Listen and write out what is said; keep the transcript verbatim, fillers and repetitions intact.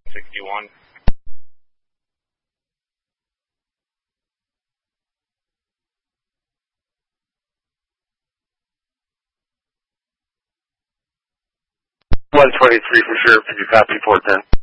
sixty-one. one twenty-three for sure, if you copy four ten.